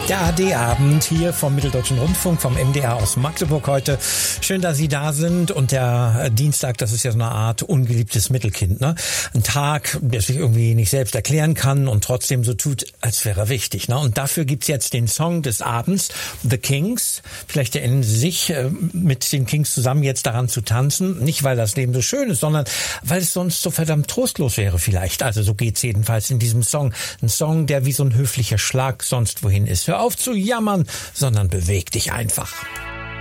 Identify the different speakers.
Speaker 1: Der AD-Abend hier vom Mitteldeutschen Rundfunk, vom MDR aus Magdeburg heute. Schön, dass Sie da sind. Und der Dienstag, das ist ja so eine Art ungeliebtes Mittelkind, ne? Ein Tag, der sich irgendwie nicht selbst erklären kann und trotzdem so tut, als wäre er wichtig, ne? Und dafür gibt's jetzt den Song des Abends, The Kings. Vielleicht erinnern Sie sich, mit den Kings zusammen jetzt daran zu tanzen. Nicht, weil das Leben so schön ist, sondern weil es sonst so verdammt trostlos wäre vielleicht. Also so geht's jedenfalls in diesem Song. Ein Song, der wie so ein höflicher Schlag sonst wohin ist. Hör auf zu jammern, sondern beweg dich einfach.